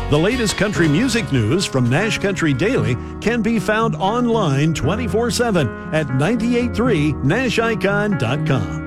The latest country music news from Nash Country Daily can be found online 24/7 at 983nashicon.com.